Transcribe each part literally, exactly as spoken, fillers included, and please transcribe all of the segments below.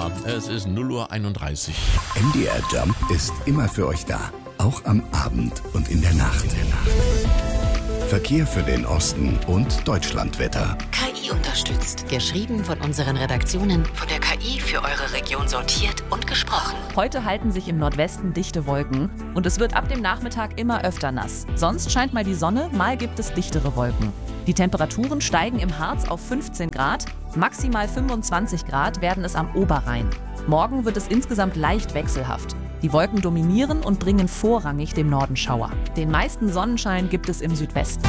Ja, es ist null Uhr einunddreißig. M D R Jump ist immer für euch da. Auch am Abend und in der Nacht. In der Nacht. Verkehr für den Osten und Deutschlandwetter. K I unterstützt. Geschrieben von unseren Redaktionen, von der K I für eure Region sortiert und gesprochen. Heute halten sich im Nordwesten dichte Wolken und es wird ab dem Nachmittag immer öfter nass. Sonst scheint mal die Sonne, mal gibt es dichtere Wolken. Die Temperaturen steigen im Harz auf fünfzehn Grad, maximal fünfundzwanzig Grad werden es am Oberrhein. Morgen wird es insgesamt leicht wechselhaft. Die Wolken dominieren und bringen vorrangig dem Norden Schauer. Den meisten Sonnenschein gibt es im Südwesten.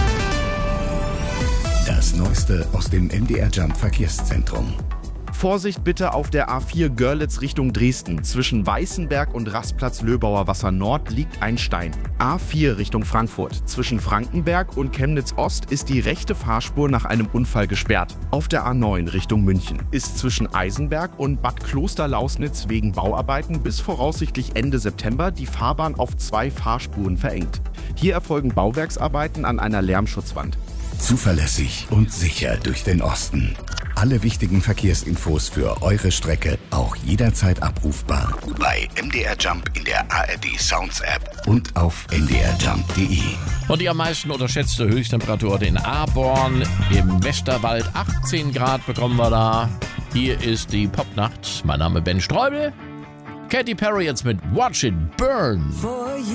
Das Neueste aus dem M D R Jump Verkehrszentrum. Vorsicht bitte auf der A vier Görlitz Richtung Dresden. Zwischen Weißenberg und Rastplatz Löbauer Wasser Nord liegt ein Stein. A vier Richtung Frankfurt. Zwischen Frankenberg und Chemnitz Ost ist die rechte Fahrspur nach einem Unfall gesperrt. Auf der A neun Richtung München ist zwischen Eisenberg und Bad Klosterlausnitz wegen Bauarbeiten bis voraussichtlich Ende September die Fahrbahn auf zwei Fahrspuren verengt. Hier erfolgen Bauwerksarbeiten an einer Lärmschutzwand. Zuverlässig und sicher durch den Osten. Alle wichtigen Verkehrsinfos für eure Strecke auch jederzeit abrufbar bei M D R Jump in der A R D Sounds App und auf m d r jump punkt d e. Und die am meisten unterschätzte Höchsttemperatur in Aborn im Westerwald. achtzehn Grad bekommen wir da. Hier ist die Popnacht. Mein Name Ben Streubel. Katy Perry jetzt mit Watch It Burn.